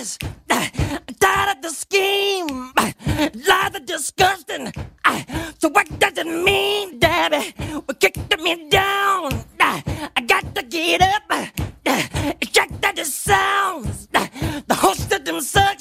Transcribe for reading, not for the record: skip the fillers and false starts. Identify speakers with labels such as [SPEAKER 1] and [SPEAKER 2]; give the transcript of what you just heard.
[SPEAKER 1] lies. Tired of the scheme. Lies are disgusting. So what does it mean, Daddy? Well, kicking me down. I got to get up. Check that it sounds. The host of them suck.